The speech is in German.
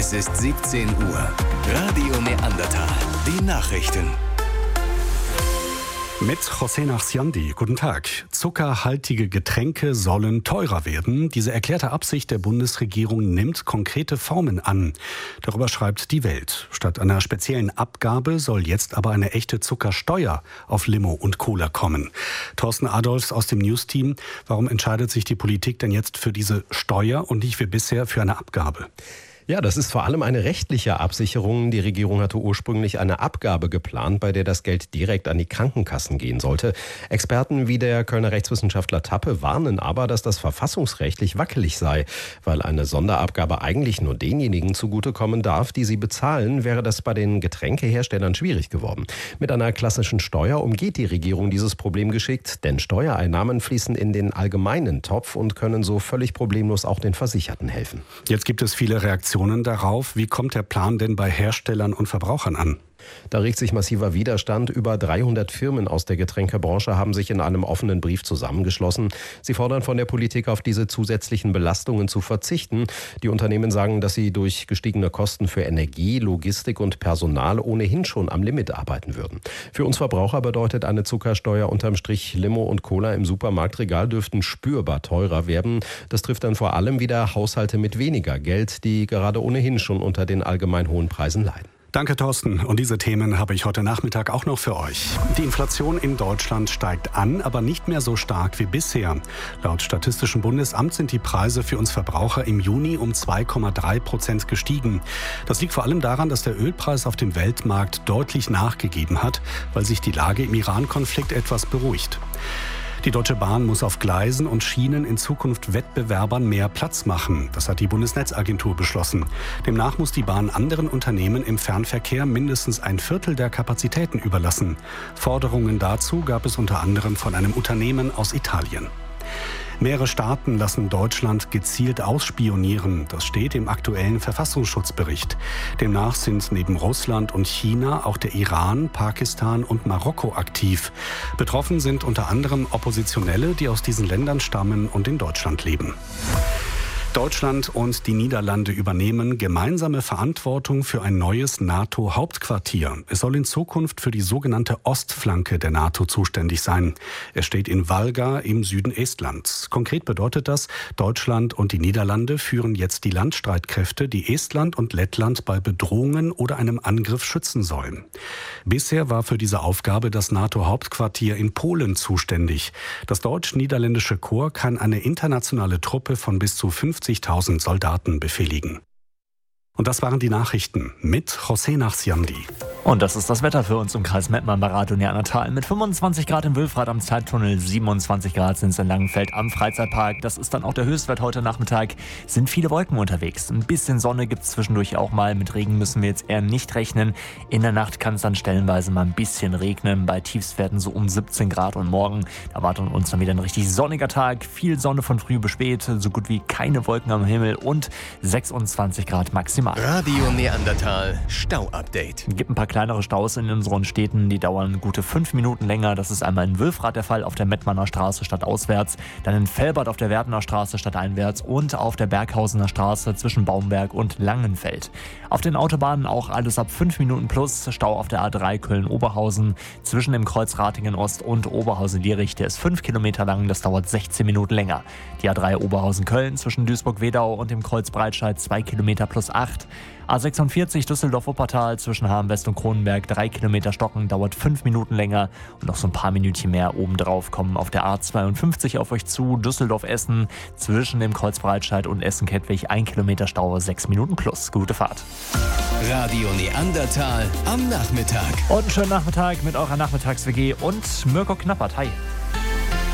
Es ist 17 Uhr. Radio Neandertal. Die Nachrichten. Mit José Nachsiandi. Guten Tag. Zuckerhaltige Getränke sollen teurer werden. Diese erklärte Absicht der Bundesregierung nimmt konkrete Formen an. Darüber schreibt die Welt. Statt einer speziellen Abgabe soll jetzt aber eine echte Zuckersteuer auf Limo und Cola kommen. Thorsten Adolfs aus dem News-Team. Warum entscheidet sich die Politik denn jetzt für diese Steuer und nicht wie bisher für eine Abgabe? Ja, das ist vor allem eine rechtliche Absicherung. Die Regierung hatte ursprünglich eine Abgabe geplant, bei der das Geld direkt an die Krankenkassen gehen sollte. Experten wie der Kölner Rechtswissenschaftler Tappe warnen aber, dass das verfassungsrechtlich wackelig sei. Weil eine Sonderabgabe eigentlich nur denjenigen zugutekommen darf, die sie bezahlen, wäre das bei den Getränkeherstellern schwierig geworden. Mit einer klassischen Steuer umgeht die Regierung dieses Problem geschickt, denn Steuereinnahmen fließen in den allgemeinen Topf und können so völlig problemlos auch den Versicherten helfen. Jetzt gibt es viele Reaktionen darauf. Wie kommt der Plan denn bei Herstellern und Verbrauchern an? Da regt sich massiver Widerstand. Über 300 Firmen aus der Getränkebranche haben sich in einem offenen Brief zusammengeschlossen. Sie fordern von der Politik, auf diese zusätzlichen Belastungen zu verzichten. Die Unternehmen sagen, dass sie durch gestiegene Kosten für Energie, Logistik und Personal ohnehin schon am Limit arbeiten würden. Für uns Verbraucher bedeutet eine Zuckersteuer unterm Strich, Limo und Cola im Supermarktregal dürften spürbar teurer werden. Das trifft dann vor allem wieder Haushalte mit weniger Geld, die gerade ohnehin schon unter den allgemein hohen Preisen leiden. Danke, Thorsten. Und diese Themen habe ich heute Nachmittag auch noch für euch. Die Inflation in Deutschland steigt an, aber nicht mehr so stark wie bisher. Laut Statistischem Bundesamt sind die Preise für uns Verbraucher im Juni um 2,3% gestiegen. Das liegt vor allem daran, dass der Ölpreis auf dem Weltmarkt deutlich nachgegeben hat, weil sich die Lage im Iran-Konflikt etwas beruhigt. Die Deutsche Bahn muss auf Gleisen und Schienen in Zukunft Wettbewerbern mehr Platz machen. Das hat die Bundesnetzagentur beschlossen. Demnach muss die Bahn anderen Unternehmen im Fernverkehr mindestens ein Viertel der Kapazitäten überlassen. Forderungen dazu gab es unter anderem von einem Unternehmen aus Italien. Mehrere Staaten lassen Deutschland gezielt ausspionieren. Das steht im aktuellen Verfassungsschutzbericht. Demnach sind neben Russland und China auch der Iran, Pakistan und Marokko aktiv. Betroffen sind unter anderem Oppositionelle, die aus diesen Ländern stammen und in Deutschland leben. Deutschland und die Niederlande übernehmen gemeinsame Verantwortung für ein neues NATO-Hauptquartier. Es soll in Zukunft für die sogenannte Ostflanke der NATO zuständig sein. Es steht in Valga im Süden Estlands. Konkret bedeutet das, Deutschland und die Niederlande führen jetzt die Landstreitkräfte, die Estland und Lettland bei Bedrohungen oder einem Angriff schützen sollen. Bisher war für diese Aufgabe das NATO-Hauptquartier in Polen zuständig. Das deutsch-niederländische Korps kann eine internationale Truppe von bis zu 50.000 Soldaten befehligen. Und das waren die Nachrichten mit José Nachsiandi. Und das ist das Wetter für uns im Kreis Mettmann bei Radio Neandertal. Mit 25 Grad in Wülfrath am Zeittunnel, 27 Grad sind es in Langenfeld am Freizeitpark. Das ist dann auch der Höchstwert heute Nachmittag. Sind viele Wolken unterwegs. Ein bisschen Sonne gibt es zwischendurch auch mal. Mit Regen müssen wir jetzt eher nicht rechnen. In der Nacht kann es dann stellenweise mal ein bisschen regnen. Bei Tiefstwerten so um 17 Grad und morgen erwartet uns dann wieder ein richtig sonniger Tag. Viel Sonne von früh bis spät, so gut wie keine Wolken am Himmel und 26 Grad maximal. Radio Neandertal Stau-Update. Es gibt ein paar kleinere Staus in unseren Städten, die dauern gute 5 Minuten länger. Das ist einmal in Wülfrath der Fall, auf der Mettmanner Straße stadtauswärts, dann in Velbert auf der Werdener Straße stadteinwärts und auf der Berghausener Straße zwischen Baumberg und Langenfeld. Auf den Autobahnen auch alles ab 5 Minuten plus. Stau auf der A3 Köln-Oberhausen zwischen dem Kreuz Ratingen-Ost und Oberhausen-Dierich. Der ist 5 Kilometer lang, das dauert 16 Minuten länger. Die A3 Oberhausen-Köln zwischen Duisburg-Wedau und dem Kreuz Breitscheid 2 Kilometer plus 8. A46 Düsseldorf-Wuppertal zwischen Hamm-West und Kronenberg 3 Kilometer stocken, dauert 5 Minuten länger und noch so ein paar Minütchen mehr obendrauf kommen auf der A52 auf euch zu. Düsseldorf-Essen zwischen dem Kreuz Breitscheid und Essen-Kettwig 1 Kilometer Stau, 6 Minuten plus. Gute Fahrt. Radio Neandertal am Nachmittag. Und einen schönen Nachmittag mit eurer Nachmittags-WG und Mirko Knappert. Hi.